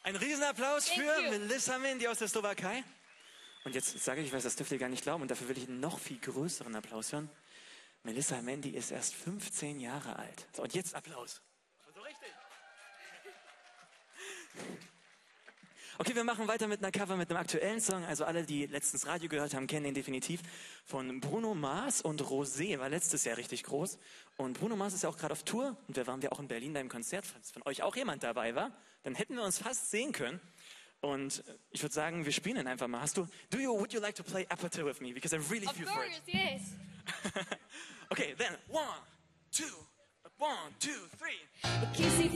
Ein Riesenapplaus für Melissa Mendy aus der Slowakei. Und jetzt sage ich was, das dürft ihr gar nicht glauben. Und dafür will ich einen noch viel größeren Applaus hören. Melissa Mendy ist erst 15 Jahre alt. So, und jetzt Applaus. So richtig. Okay, wir machen weiter mit einer Cover, mit einem aktuellen Song. Also alle, die letztens Radio gehört haben, kennen den definitiv. Von Bruno Mars und Rosé, war letztes Jahr richtig groß. Und Bruno Mars ist ja auch gerade auf Tour. Und da waren wir auch in Berlin beim Konzert. Falls von euch auch jemand dabei war, dann hätten wir uns fast sehen können. Und ich würde sagen, wir spielen ihn einfach mal. Would you like to play Aperture with me? Because I really feel for it. Of course, yes. Okay, then 1, 2, 1, 2, 3. Kissy